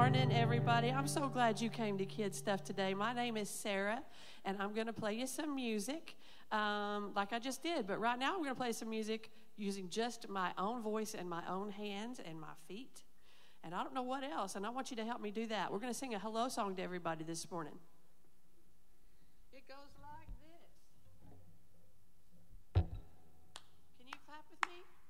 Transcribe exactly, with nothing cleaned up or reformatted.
morning, everybody. I'm so glad you came to Kid Stuff today. My name is Sarah, and I'm going to play you some music um, like I just did. But right now, I'm going to play some music using just my own voice and my own hands and my feet. And I don't know what else, and I want you to help me do that. We're going to sing a hello song to everybody this morning. It goes like this. Can you clap with me?